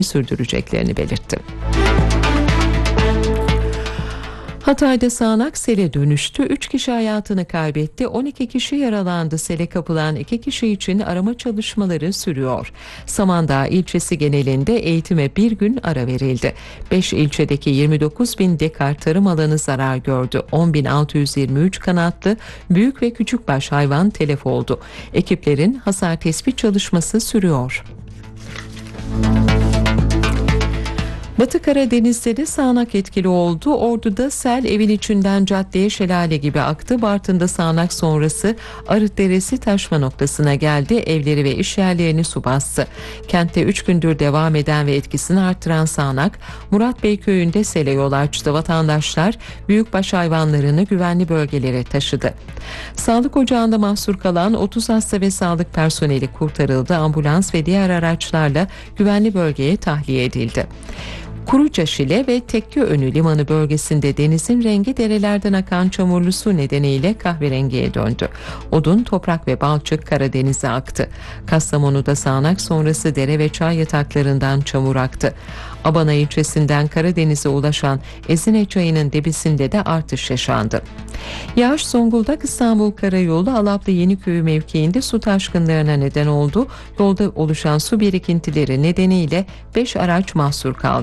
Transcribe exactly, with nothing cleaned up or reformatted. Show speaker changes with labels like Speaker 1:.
Speaker 1: sürdüreceklerini belirtti. Hatay'da sağanak sele dönüştü. üç kişi hayatını kaybetti. on iki kişi yaralandı. Sele kapılan iki kişi için arama çalışmaları sürüyor. Samandağ ilçesi genelinde eğitime bir gün ara verildi. beş ilçedeki yirmi dokuz bin dekar tarım alanı zarar gördü. on bin altı yüz yirmi üç kanatlı büyük ve küçükbaş hayvan telef oldu. Ekiplerin hasar tespit çalışması sürüyor. Batı Karadeniz'de de sağanak etkili oldu. Ordu'da sel evin içinden caddeye şelale gibi aktı. Bartın'da sağanak sonrası Arıt Deresi taşma noktasına geldi. Evleri ve iş yerlerini su bastı. Kentte üç gündür devam eden ve etkisini arttıran sağanak Murat Bey köyünde sele yol açtı. Vatandaşlar büyükbaş hayvanlarını güvenli bölgelere taşıdı. Sağlık ocağında mahsur kalan otuz hasta ve sağlık personeli kurtarıldı. Ambulans ve diğer araçlarla güvenli bölgeye tahliye edildi. Kuruca Şile ve Tekkeönü limanı bölgesinde denizin rengi derelerden akan çamurlu su nedeniyle kahverengiye döndü. Odun, toprak ve balçık Karadeniz'e aktı. Kastamonu'da sağanak sonrası dere ve çay yataklarından çamur aktı. Abana ilçesinden Karadeniz'e ulaşan Ezine Çayı'nın debisinde de artış yaşandı. Yağış Zonguldak İstanbul Karayolu Alaplı Yeniköy'ü mevkiinde su taşkınlarına neden oldu. Yolda oluşan su birikintileri nedeniyle beş araç mahsur kaldı.